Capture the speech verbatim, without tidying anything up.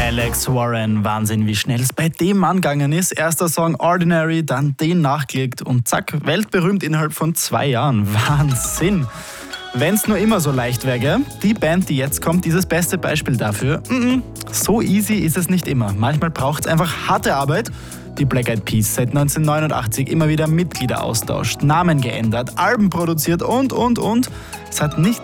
Alex Warren, Wahnsinn, wie schnell es bei dem Mann gegangen ist. Erster Song Ordinary, dann den nachgelegt und zack, weltberühmt innerhalb von zwei Jahren. Wahnsinn! Wenn's nur immer so leicht wäre, gell? Die Band, die jetzt kommt, ist das beste Beispiel dafür. Mm-mm, so easy ist es nicht immer. Manchmal braucht's einfach harte Arbeit. Die Black Eyed Peas seit neunzehnhundertneunundachtzig immer wieder Mitglieder austauscht, Namen geändert, Alben produziert und, und, und. Es hat nicht